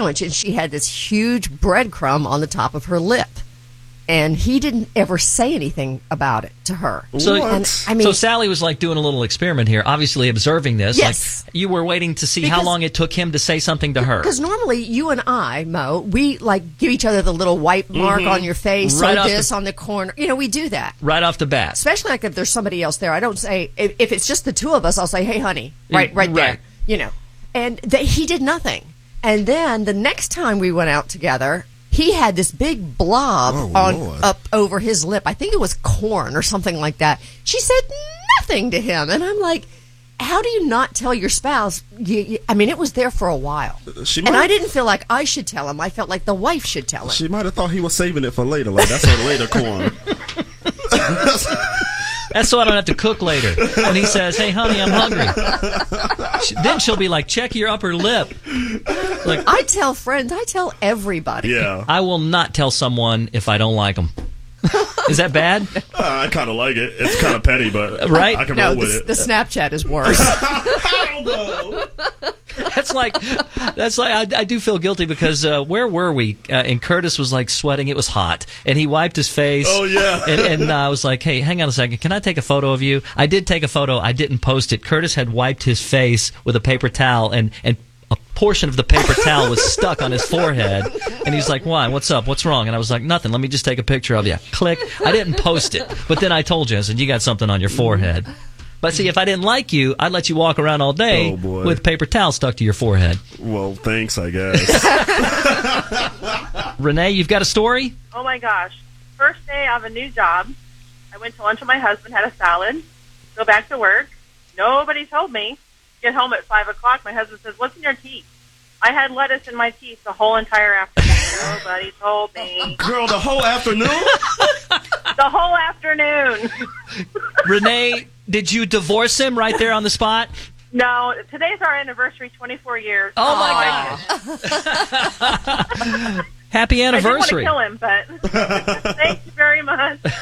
sandwich, and she had this huge breadcrumb on the top of her lip. And he didn't ever say anything about it to her. So, and, so Sally was like doing a little experiment here, obviously observing this. Yes. Like, you were waiting to see how long it took him to say something to her. Because normally you and I, Mo, we like give each other the little wipe mark on your face, right or this on the corner. You know, we do that. Right off the bat. Especially like if there's somebody else there. I don't say, if it's just the two of us, I'll say, hey, honey, right there. You know. And he did nothing. And then the next time we went out together, he had this big blob up over his lip. I think it was corn or something like that. She said nothing to him. And I'm like, how do you not tell your spouse? I mean, it was there for a while. And I didn't feel like I should tell him. I felt like the wife should tell him. She might have thought he was saving it for later. Like, that's her later corn. That's so I don't have to cook later. And he says, hey, honey, I'm hungry. Then she'll be like, check your upper lip. Like, I tell friends. I tell everybody. Yeah. I will not tell someone if I don't like them. Is that bad? I kind of like it. It's kind of petty, but right? I can roll with it. The Snapchat is worse. That's like I do feel guilty because where were we? And Curtis was like sweating. It was hot, and he wiped his face. Oh yeah. And I was like, hey, hang on a second. Can I take a photo of you? I did take a photo. I didn't post it. Curtis had wiped his face with a paper towel, and a portion of the paper towel was stuck on his forehead. And he's like, why? What's up? What's wrong? And I was like, nothing. Let me just take a picture of you. Click. I didn't post it. But then I told you, I said, you got something on your forehead. But see, if I didn't like you, I'd let you walk around all day with paper towel stuck to your forehead. Well, thanks, I guess. Renee, you've got a story? Oh, my gosh. First day of a new job, I went to lunch with my husband, had a salad, go back to work. Nobody told me. Get home at 5 o'clock. My husband says, what's in your teeth? I had lettuce in my teeth the whole entire afternoon. Nobody told me. Girl, the whole afternoon? The whole afternoon. Renee, did you divorce him right there on the spot? No, today's our anniversary, 24 years. Oh, my gosh. Happy anniversary. I didn't want to kill him, but thank you very much.